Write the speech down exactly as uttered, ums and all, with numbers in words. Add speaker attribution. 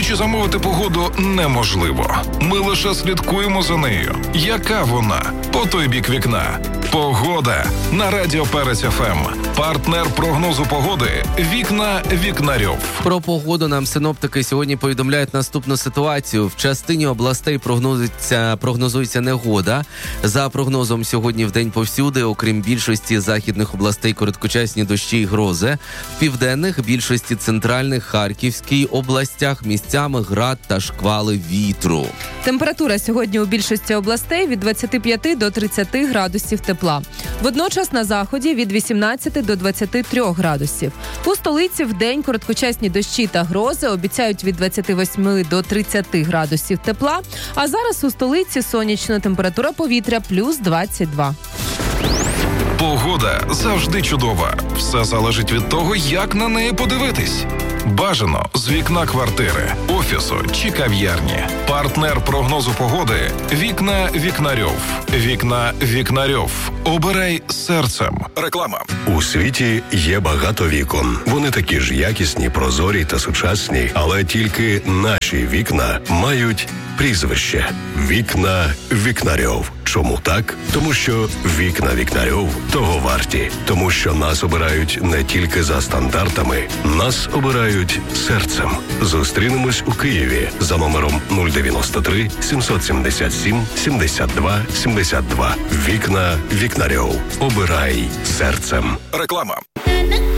Speaker 1: Двічі замовити погоду неможливо. Ми лише слідкуємо за нею. Яка вона? По той бік вікна. Погода на Радіо Перець еф ем. Партнер прогнозу погоди «Вікна Вікнарьов».
Speaker 2: Про погоду нам синоптики сьогодні повідомляють наступну ситуацію. В частині областей прогнозується, прогнозується негода. За прогнозом сьогодні вдень повсюди, окрім більшості західних областей, короткочасні дощі і грози. В південних, більшості центральних, Харківській областях місцями град та шквали вітру.
Speaker 3: Температура сьогодні у більшості областей від двадцяти п'яти до тридцяти градусів тепла. Водночас на заході від вісімнадцяти до двадцяти трьох градусів. У столиці вдень короткочасні дощі та грози обіцяють від двадцяти восьми до тридцяти градусів тепла, а зараз у столиці сонячна температура повітря плюс двадцять два.
Speaker 1: Погода завжди чудова. Все залежить від того, як на неї подивитись. Бажано з вікна квартири, офісу чи кав'ярні. Партнер прогнозу погоди «Вікна Вікнарьов». «Вікна Вікнарьов». Обирай серцем. Реклама.
Speaker 4: У світі є багато вікон. Вони такі ж якісні, прозорі та сучасні, але тільки наші вікна мають прізвище «Вікна Вікнарьов». Чому так? Тому що «Вікна Вікнарьов» того варті. Тому що нас обирають не тільки за стандартами, нас обирають серцем. Зустрінемось у Києві за номером нуль дев'яносто три сімсот сімдесят сім сімдесят два сімдесят два. «Вікна Вікнарьов». Обирай серцем.
Speaker 1: Реклама.